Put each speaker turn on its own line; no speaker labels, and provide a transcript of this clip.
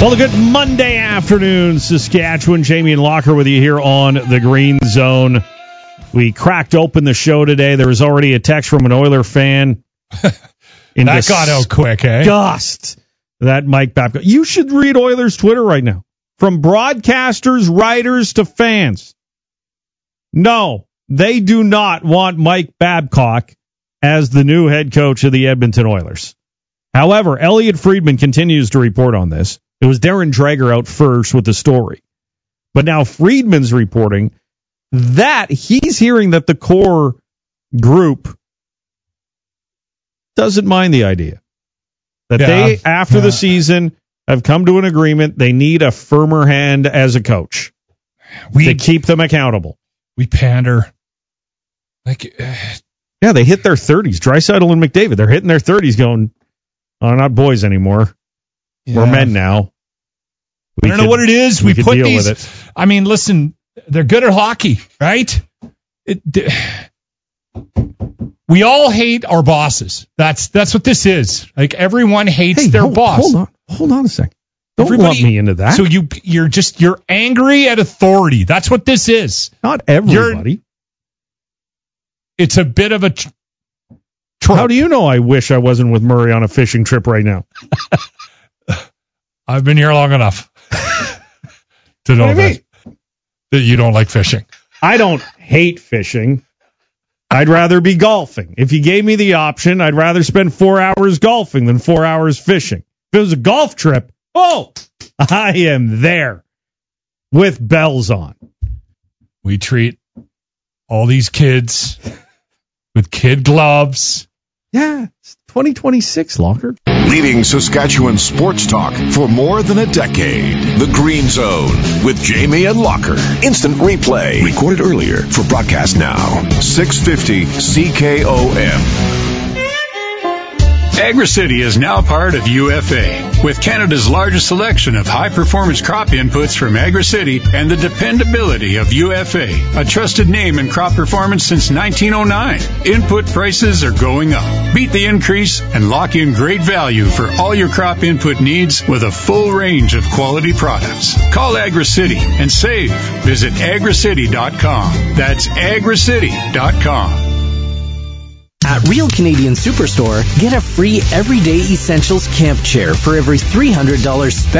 Well, a good Monday afternoon, Saskatchewan. Jamie and Locker with you here on the Green Zone. We cracked open the show today. There was already a text from an Oiler fan.
That got out quick, eh?
Disgust that Mike Babcock. You should read Oilers' Twitter right now. From broadcasters, writers, to fans. No, they do not want Mike Babcock as the new head coach of the Edmonton Oilers. However, Elliot Friedman continues to report on this. It was Darren Dreger out first with the story. But now Friedman's reporting that he's hearing that the core group doesn't mind the idea. That they, after the season, have come to an agreement they need a firmer hand as a coach to keep them accountable.
We pander.
They hit their 30s. Draisaitl and McDavid, they're hitting their 30s going, oh, not boys anymore. Yeah. We're men now.
I don't know what it is. We put
deal
these.
With it.
I mean, listen, they're good at hockey, right? We all hate our bosses. That's what this is. Like, everyone hates their boss.
Hold on a second. Don't lump me into that.
So you're angry at authority. That's what this is.
Not everybody.
It's a bit of a.
How do you know I wish I wasn't with Murray on a fishing trip right now?
I've been here long enough to know that you don't like fishing.
I don't hate fishing. I'd rather be golfing. If you gave me the option, I'd rather spend 4 hours golfing than 4 hours fishing. If it was a golf trip, I am there with bells on.
We treat all these kids with kid gloves.
Yeah, it's 2026, Locker.
Leading Saskatchewan sports talk for more than a decade. The Green Zone with Jamie and Locker. Instant replay. Recorded earlier for broadcast now. 650 CKOM.
AgriCity is now part of UFA. With Canada's largest selection of high-performance crop inputs from AgriCity and the dependability of UFA, a trusted name in crop performance since 1909. Input prices are going up. Beat the increase and lock in great value for all your crop input needs with a full range of quality products. Call AgriCity and save. Visit agricity.com. That's agricity.com.
At Real Canadian Superstore, get a free Everyday Essentials camp chair for every $300 spent